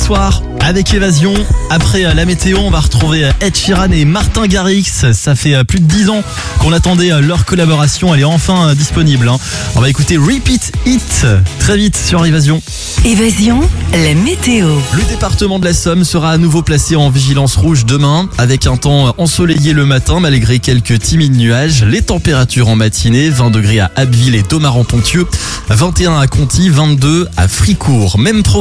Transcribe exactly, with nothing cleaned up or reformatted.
soir avec Évasion. Après la météo, on va retrouver Ed Sheeran et Martin Garrix. Ça fait plus de dix ans qu'on attendait leur collaboration. Elle est enfin disponible. On va écouter Repeat It très vite sur Évasion. Évasion, la météo. Le département de la Somme sera à nouveau placé en vigilance rouge demain, avec un temps ensoleillé le matin malgré quelques timides nuages. Les températures en matinée, vingt degrés à Abbeville et Domaran-Ponthieu, vingt et un à Conty, vingt-deux à Fricourt. Même